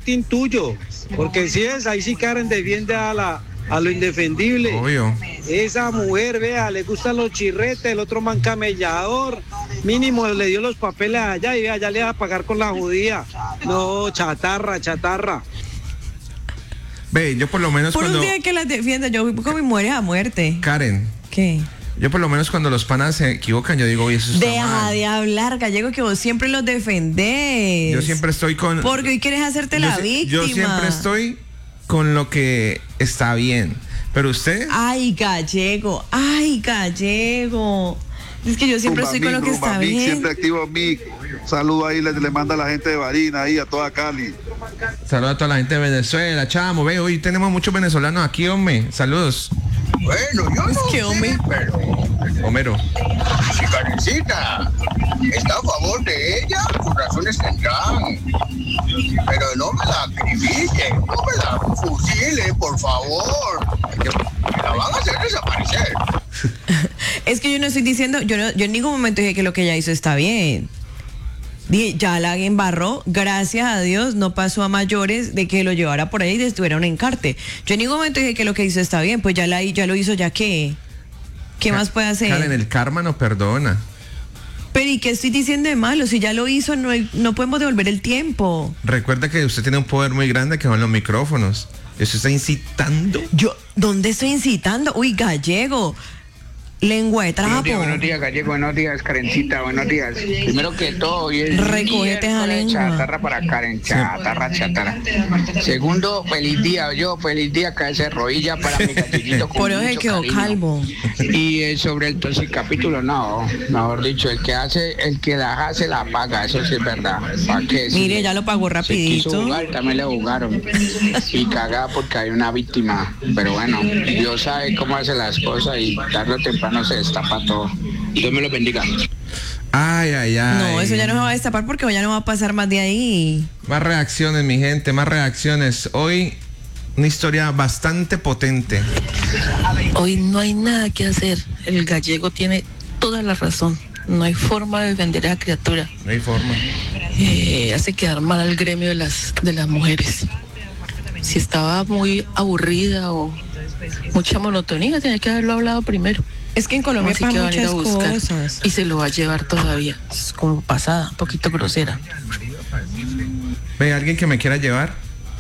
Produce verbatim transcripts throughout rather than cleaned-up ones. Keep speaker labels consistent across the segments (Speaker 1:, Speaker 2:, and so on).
Speaker 1: team tuyo, porque si es, ahí sí Karen defiende a la a lo indefendible.
Speaker 2: Obvio.
Speaker 1: Esa mujer, vea, le gustan los chirretes, el otro man camellador, mínimo le dio los papeles allá y vea, ya le va a pagar con la judía. No, chatarra, chatarra.
Speaker 2: Ve, yo por lo menos
Speaker 3: por
Speaker 2: cuando...
Speaker 3: un día que las defienda, yo con mi mujer a muerte.
Speaker 2: Karen.
Speaker 3: ¿Qué?
Speaker 2: Yo por lo menos cuando los panas se equivocan, yo digo, oye, eso está
Speaker 3: Deja
Speaker 2: mal.
Speaker 3: de hablar, Gallego, que vos siempre los defendés.
Speaker 2: Yo siempre estoy con...
Speaker 3: Porque hoy quieres hacerte
Speaker 2: yo,
Speaker 3: la víctima.
Speaker 2: Yo siempre estoy con lo que está bien. Pero usted...
Speaker 3: Ay, Gallego, ay, Gallego. Es que yo siempre
Speaker 4: Rumba
Speaker 3: estoy con lo que
Speaker 4: Mic,
Speaker 3: está
Speaker 4: Rumba Mic,
Speaker 3: bien.
Speaker 4: siempre activo Mic. Saludo ahí, le, le manda a la gente de Barinas, ahí a toda Cali.
Speaker 2: Saludos a toda la gente de Venezuela, chamo. Ve, hoy tenemos muchos venezolanos aquí, hombre. Saludos.
Speaker 5: Bueno, yo no
Speaker 3: ¿Qué,
Speaker 5: sé,
Speaker 3: hombre?
Speaker 5: pero
Speaker 2: Homero.
Speaker 5: si Karencita está a favor de ella, sus razones tendrán. Pero no me la acribille, no me la fusile, por favor. Me la van a hacer desaparecer.
Speaker 3: Es que yo no estoy diciendo, yo, no, yo en ningún momento dije que lo que ella hizo está bien. Dije, ya la embarró, gracias a Dios no pasó a mayores de que lo llevara por ahí y estuviera un encarte. Yo en ningún momento dije que lo que hizo está bien, pues ya, la, ya lo hizo, ya qué. ¿Qué más puede hacer?
Speaker 2: Karen, el karma no perdona.
Speaker 3: Pero ¿y qué estoy diciendo de malo? Si ya lo hizo, no, hay, no podemos devolver el tiempo.
Speaker 2: Recuerda que usted tiene un poder muy grande que son los micrófonos. Eso está incitando.
Speaker 3: Yo, ¿dónde estoy incitando? Uy, Gallego. Lengua de trapo.
Speaker 6: Buenos días, buenos días, Gallego, buenos días, Karencita, buenos días. Primero que todo, hoy es
Speaker 3: Recógete esa
Speaker 6: miércoles,
Speaker 3: lengua.
Speaker 6: chatarra para Karen, chatarra, chatarra. Segundo, feliz día, yo, feliz día, cabeza de rodilla para mi gatillito con
Speaker 3: Por eso se
Speaker 6: mucho
Speaker 3: quedó
Speaker 6: cariño.
Speaker 3: calvo.
Speaker 6: Y eh, sobre el toxic capítulo, no, mejor dicho, el que hace, el que la hace la paga, eso sí es verdad. ¿Para qué?
Speaker 3: Mire, ya lo pagó
Speaker 6: Se quiso
Speaker 3: rapidito.
Speaker 6: jugar, también le jugaron. Y cagada porque hay una víctima. Pero bueno, Dios sabe cómo hace las cosas y tarde o temprano se destapa todo. Dios me lo bendiga.
Speaker 2: Ay, ay, ay.
Speaker 3: No, eso ya no se va a destapar porque ya no va a pasar más de ahí.
Speaker 2: Más reacciones, mi gente, más reacciones. Hoy una historia bastante potente.
Speaker 7: Hoy no hay nada que hacer. El Gallego tiene toda la razón. No hay forma de defender a esa criatura.
Speaker 2: No hay forma.
Speaker 7: Eh, hace quedar mal al gremio de las, de las mujeres. Si estaba muy aburrida o mucha monotonía, tenía que haberlo hablado primero.
Speaker 3: Es que en Colombia
Speaker 7: Así que
Speaker 3: pasan
Speaker 7: va a ir a
Speaker 3: muchas
Speaker 7: buscar.
Speaker 3: cosas.
Speaker 7: Y se lo va a llevar todavía. Es como pasada, un poquito grosera.
Speaker 2: Ve, alguien que me quiera llevar.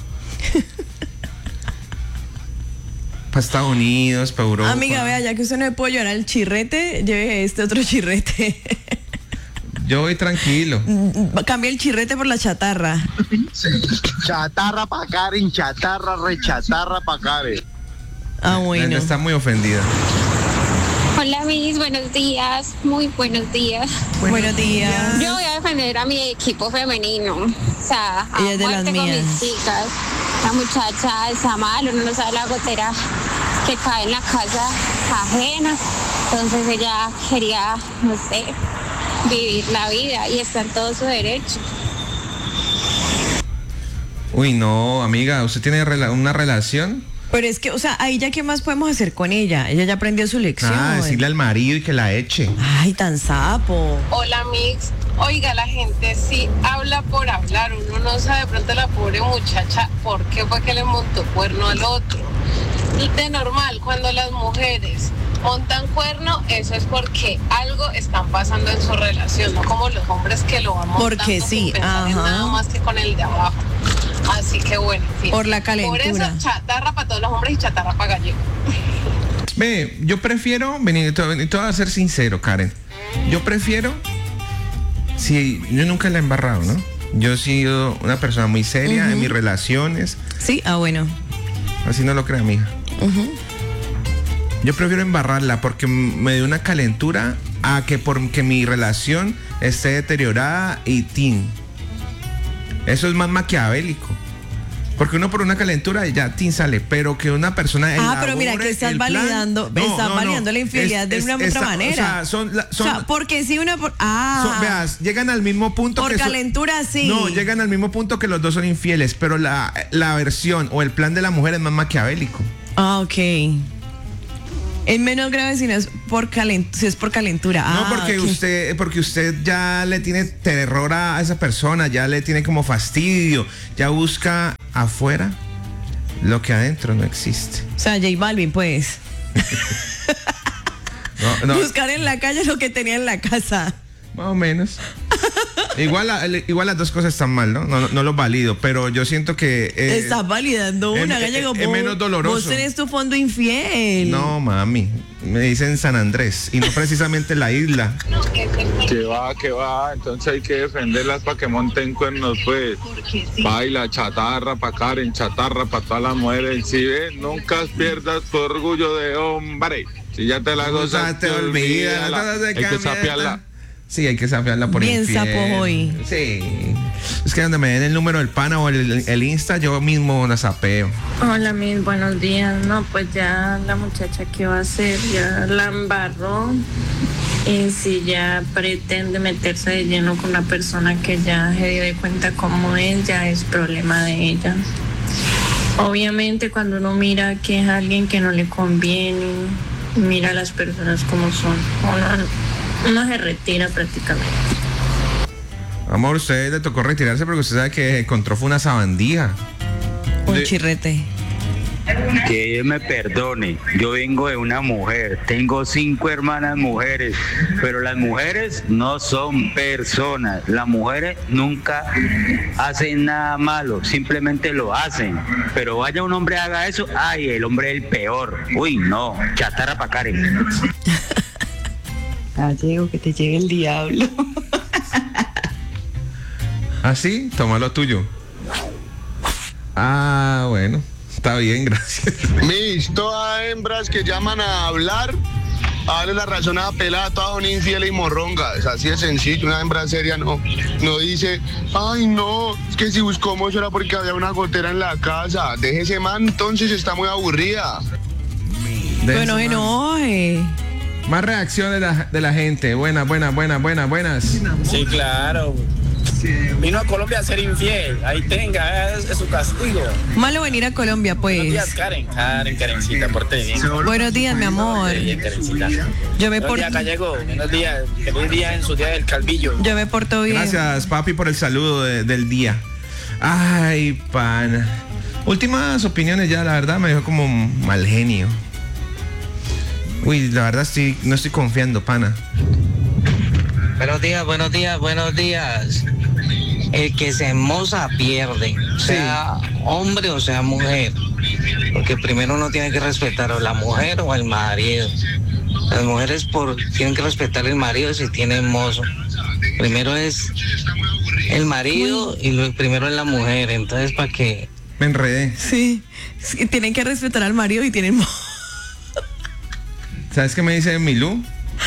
Speaker 2: Para Estados Unidos, para Europa.
Speaker 3: Amiga, vea, ya que usted no le puede llorar el chirrete, lleve este otro chirrete.
Speaker 2: Yo voy tranquilo.
Speaker 3: Cambia el chirrete por la chatarra.
Speaker 8: Chatarra pa' Karen, chatarra, rechatarra pa' Karen.
Speaker 3: Ah, bueno.
Speaker 2: Está muy ofendida.
Speaker 9: Hola, mis buenos días, muy buenos días.
Speaker 3: Buenos días.
Speaker 9: Yo voy a defender a mi equipo femenino. O sea, a
Speaker 3: Ella es de las
Speaker 9: muerte con
Speaker 3: mías.
Speaker 9: mis chicas. La muchacha está mal, uno no sabe la gotera que cae en la casa ajena. Entonces ella quería, no sé, vivir la vida y está en todo su derecho.
Speaker 2: Uy, no, amiga, ¿usted tiene rela- una relación?
Speaker 3: Pero es que, o sea, ahí ya qué más podemos hacer con ella. Ella ya aprendió su lección.
Speaker 2: Ah, decirle al marido y que la eche.
Speaker 3: Ay, tan sapo.
Speaker 10: Hola, Mix. Oiga, la gente sí habla por hablar. Uno no sabe de pronto la pobre muchacha por qué fue que le montó cuerno al otro. De normal, cuando las mujeres montan cuerno, eso es porque algo están pasando en su relación, no como los hombres que lo van montando
Speaker 3: Porque sí,
Speaker 10: sin pensar en
Speaker 3: ajá.
Speaker 10: nada más que con el de abajo. Así que bueno, en fin.
Speaker 3: Por la calentura.
Speaker 10: Por eso, chatarra para todos los hombres y chatarra para Gallego.
Speaker 2: Ve, yo prefiero, venir, te voy a ser sincero, Karen. Yo prefiero, si yo nunca la he embarrado, ¿no? Yo he sido una persona muy seria
Speaker 3: Uh-huh.
Speaker 2: en mis relaciones.
Speaker 3: Sí, ah, bueno.
Speaker 2: Así no lo crea, mija.
Speaker 3: Uh-huh.
Speaker 2: Yo prefiero embarrarla porque me dio una calentura a que porque mi relación esté deteriorada y tin. Eso es más maquiavélico. Porque uno por una calentura ya tin sale, pero que una persona
Speaker 3: Ah, pero mira, que estás validando,
Speaker 2: plan, no,
Speaker 3: estás
Speaker 2: no,
Speaker 3: validando
Speaker 2: no.
Speaker 3: la infidelidad
Speaker 2: Es-
Speaker 3: de
Speaker 2: es-
Speaker 3: una u
Speaker 2: esta-
Speaker 3: otra manera.
Speaker 2: O sea, son, la- son,
Speaker 3: o sea, porque si una por ah,
Speaker 2: son- veas, llegan al mismo punto
Speaker 3: por
Speaker 2: que son-
Speaker 3: calentura sí.
Speaker 2: No, llegan al mismo punto que los dos son infieles, pero la, la versión o el plan de la mujer es más maquiavélico.
Speaker 3: Ah, ok. Es menos grave si no es por calent si es por calentura.
Speaker 2: No,
Speaker 3: Ah,
Speaker 2: porque
Speaker 3: ok.
Speaker 2: usted, porque usted ya le tiene terror a esa persona, ya le tiene como fastidio, ya busca afuera lo que adentro no existe.
Speaker 3: O sea, J Balvin, pues.
Speaker 2: No, no.
Speaker 3: Buscar en la calle lo que tenía en la casa.
Speaker 2: Más o menos. Igual, igual las dos cosas están mal, ¿no? No, no, no lo valido, pero yo siento que... Eh,
Speaker 3: Estás validando una,
Speaker 2: es,
Speaker 3: Gallego.
Speaker 2: es, es menos doloroso.
Speaker 3: Vos tenés tu fondo infiel.
Speaker 2: No, mami. Me dicen San Andrés y no precisamente la isla.
Speaker 11: Que va, que va. Entonces hay que defenderlas para que monten cuernos, pues. Baila, chatarra para Karen, chatarra para todas las mujeres. Si ven, nunca pierdas tu orgullo de hombre. Si ya te la gozas, te olvidas. Hay que sapearla.
Speaker 2: Sí, hay que sapearla por
Speaker 3: bien
Speaker 2: infiel.
Speaker 3: sapo hoy.
Speaker 2: Sí. Es que donde me den el número del pana o el, el Insta, yo mismo la sapeo.
Speaker 12: Hola, mis buenos días. No, pues ya la muchacha que va a hacer ya la embarró. Y si ya pretende meterse de lleno con una persona que ya se dio de cuenta cómo es, ya es problema de ella. Obviamente cuando uno mira que es alguien que no le conviene, mira a las personas como son. Uno, uno se retira prácticamente.
Speaker 2: Amor, usted le tocó retirarse porque usted sabe que encontró fue una sabandija.
Speaker 3: Un
Speaker 2: de...
Speaker 3: chirrete.
Speaker 13: Que Dios me perdone, yo vengo de una mujer, tengo cinco hermanas mujeres, pero las mujeres no son personas, las mujeres nunca hacen nada malo, simplemente lo hacen, pero vaya un hombre haga eso, ay, el hombre es el peor, uy, no, chatarra pa' Karen.
Speaker 3: Gallego, que te llegue el diablo.
Speaker 2: ¿Ah, sí? Toma lo tuyo. Ah, bueno. Está bien, gracias.
Speaker 14: Mis, todas hembras que llaman a hablar, a darle la razón a la pelada, todas son infieles y morrongas. Así de sencillo, una hembra seria no, no dice, ay no, es que si buscó mozo era porque había una gotera en la casa. Deje ese man, entonces está muy aburrida.
Speaker 3: Bueno, enoje.
Speaker 2: Más reacción de la, de la gente. Buenas, buenas, buenas, buenas, buenas.
Speaker 15: Sí, claro. Vino a Colombia a ser infiel. Ahí tenga, es, es su castigo.
Speaker 3: Malo venir a Colombia, pues.
Speaker 15: Buenos días, Karen. Karen, Karencita, porte bien.
Speaker 3: Buenos días, mi amor.
Speaker 15: Bien, Karencita.
Speaker 3: Yo me
Speaker 15: porto.
Speaker 3: porto.
Speaker 15: Buenos días, Gallego. Buenos días. Feliz día en su día del calvillo.
Speaker 3: Yo me porto bien.
Speaker 2: Gracias, papi, por el saludo de, del día. Ay, pana. Últimas opiniones ya, la verdad, me dejó como mal genio. Uy, la verdad, sí, no estoy confiando, pana.
Speaker 16: Buenos días, buenos días, buenos días. El que se moza pierde, sea sí. hombre o sea mujer, porque primero uno tiene que respetar o la mujer o el marido. Las mujeres por, tienen que respetar el marido si tienen mozo. Primero es el marido y luego primero es la mujer, entonces para que...
Speaker 2: Me enredé.
Speaker 3: Sí, sí, tienen que respetar al marido y tienen mozo.
Speaker 2: ¿Sabes qué me dice Milú?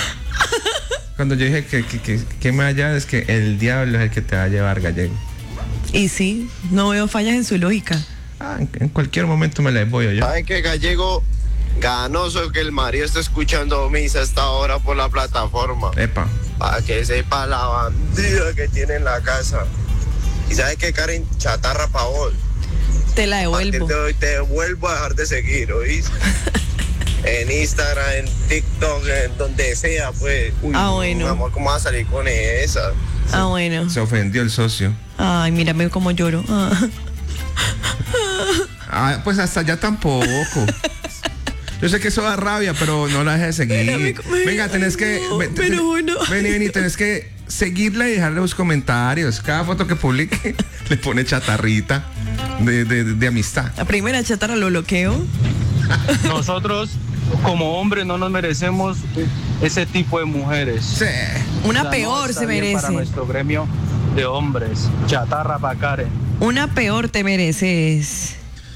Speaker 2: Cuando yo dije que, que, que, que me vaya es que el diablo es el que te va a llevar, Gallego.
Speaker 3: Y sí, no veo fallas en su lógica.
Speaker 2: Ah, en, en cualquier momento me la voy yo.
Speaker 17: ¿Saben qué, Gallego? Ganoso que el marido está escuchando misa a esta hora por la plataforma.
Speaker 2: Epa.
Speaker 17: Para que sepa la bandida que tiene en la casa. ¿Y sabes qué, Karen? Chatarra pa' vos.
Speaker 3: Te la devuelvo.
Speaker 17: A partir de hoy te vuelvo a dejar de seguir, ¿oíste? En Instagram, en TikTok, en donde sea, pues. Uy,
Speaker 3: ah, bueno.
Speaker 17: Mi amor, ¿cómo vas a salir con esa?
Speaker 3: Ah, bueno.
Speaker 2: Se ofendió el socio.
Speaker 3: Ay, mírame cómo lloro. Ah.
Speaker 2: Ah, pues hasta allá tampoco. Yo sé que eso da rabia, pero no la dejes de seguir. Venga, tenés que...
Speaker 3: No,
Speaker 2: ven,
Speaker 3: pero bueno.
Speaker 2: Vení, vení, tenés que seguirla y dejarle los comentarios. Cada foto que publique le pone chatarrita de, de, de, de amistad.
Speaker 3: La primera chatarra lo bloqueo.
Speaker 18: Nosotros como hombres no nos merecemos ese tipo de mujeres.
Speaker 2: Sí.
Speaker 3: Una
Speaker 18: o sea,
Speaker 3: peor
Speaker 18: no
Speaker 3: se merece.
Speaker 18: Para nuestro gremio de hombres. Chatarra pa' Karen.
Speaker 3: Una peor te mereces.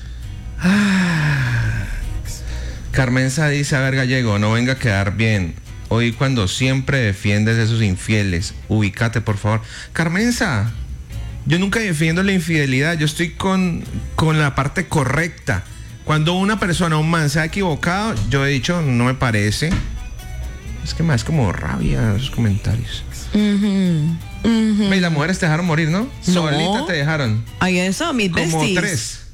Speaker 2: Ah. Carmenza dice, a ver, Gallego, no venga a quedar bien. Hoy cuando siempre defiendes a esos infieles, ubícate, por favor. Carmenza, yo nunca defiendo la infidelidad, yo estoy con, con la parte correcta. Cuando una persona, un man, se ha equivocado, yo he dicho, no me parece. Es que me das como rabia esos comentarios.
Speaker 3: Uh-huh, uh-huh.
Speaker 2: Y las mujeres te dejaron morir, ¿no?
Speaker 3: No.
Speaker 2: Solita te dejaron.
Speaker 3: Ay, eso, mis
Speaker 2: Como
Speaker 3: besties.
Speaker 2: tres.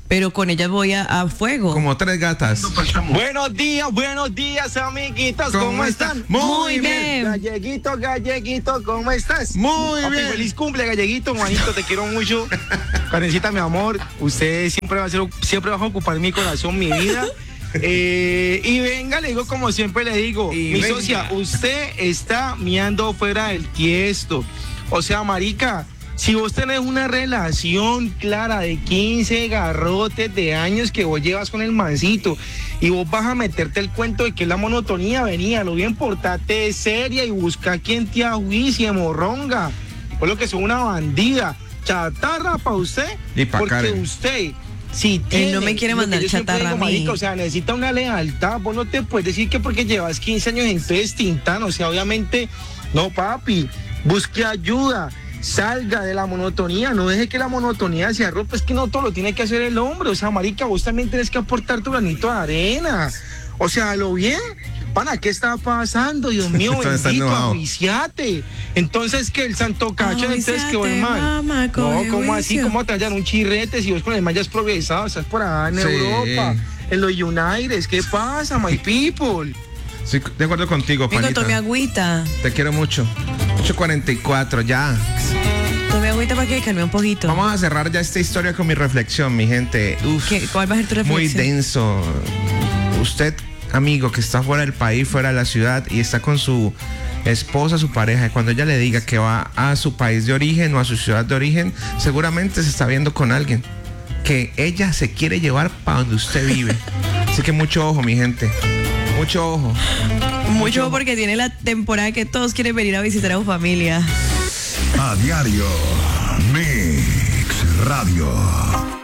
Speaker 3: pero con ellas voy a, a fuego.
Speaker 2: Como tres gatas.
Speaker 15: Buenos días, buenos días, amiguitos. ¿Cómo, ¿Cómo están?
Speaker 3: Muy bien.
Speaker 15: Galleguito, galleguito, ¿cómo estás?
Speaker 2: Muy
Speaker 15: Papi,
Speaker 2: bien.
Speaker 15: Feliz cumple, galleguito, Juanito, te quiero mucho. Karencita, mi amor, usted siempre va a ser, siempre va a ocupar mi corazón, mi vida. Eh, y venga, le digo como siempre le digo,
Speaker 2: y
Speaker 15: mi
Speaker 2: venga.
Speaker 15: socia, usted está miando fuera del tiesto. O sea, marica, si vos tenés una relación clara de quince garrotes de años que vos llevas con el mancito y vos vas a meterte el cuento de que la monotonía venía, lo bien portate seria y busca quien te ajuicie, morronga. Por lo que son una bandida. Chatarra para usted,
Speaker 2: Y pa'
Speaker 15: porque
Speaker 2: Karen.
Speaker 15: usted, si tiene,
Speaker 3: Él no me quiere
Speaker 15: lo que
Speaker 3: mandar
Speaker 15: yo siempre
Speaker 3: chatarra
Speaker 15: digo,
Speaker 3: a mí.
Speaker 15: marica, o sea, necesita una lealtad. Vos no te puedes decir que porque llevas quince años en Pez Tintán, o sea, obviamente, no, papi, busque ayuda, salga de la monotonía, no deje que la monotonía se arrope, es que no todo lo tiene que hacer el hombre, o sea, marica, vos también tienes que aportar tu granito de arena, o sea, lo bien. Pana, ¿qué está pasando? Dios mío,
Speaker 2: Entonces está
Speaker 15: bendito,
Speaker 2: enojado.
Speaker 15: aviciate. Entonces, que el santo cacho, entonces que el
Speaker 3: Aviciate,
Speaker 15: man.
Speaker 3: mamá,
Speaker 15: No,
Speaker 3: coge
Speaker 15: ¿cómo así?
Speaker 3: juicio.
Speaker 15: ¿Cómo te hallan un chirrete si vos con el man ya has progresado? Estás por allá en
Speaker 2: Sí.
Speaker 15: Europa, en los United. ¿Qué pasa, my people?
Speaker 2: Sí, de acuerdo contigo,
Speaker 3: Mico,
Speaker 2: panita.
Speaker 3: tome agüita.
Speaker 2: Te quiero mucho. ocho cuarenta y cuatro, ya.
Speaker 3: Tome agüita para que calme un poquito.
Speaker 2: Vamos a cerrar ya esta historia con mi reflexión, mi gente. Uf,
Speaker 3: ¿Qué- ¿Cuál va a ser tu reflexión?
Speaker 2: muy denso. Usted, amigo, que está fuera del país, fuera de la ciudad y está con su esposa, su pareja, y cuando ella le diga que va a su país de origen o a su ciudad de origen, seguramente se está viendo con alguien que ella se quiere llevar para donde usted vive. Así que mucho ojo, mi gente. Mucho ojo.
Speaker 3: Mucho porque tiene la temporada que todos quieren venir a visitar a su familia.
Speaker 19: A diario, Mix Radio.